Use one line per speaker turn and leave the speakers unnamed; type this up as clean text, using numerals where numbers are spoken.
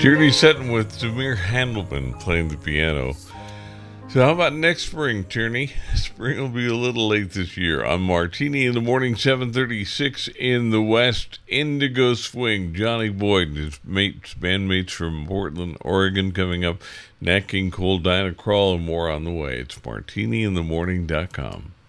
Tierney Sutton with Samir Handelman playing the piano. So how about next spring, Tierney? Spring will be a little late this year. On Martini in the Morning, 7:36 in the West. Indigo Swing, Johnny Boyd and his bandmates from Portland, Oregon coming up. Nat King Cole, Dinah Krall, and more on the way. It's martiniinthemorning.com.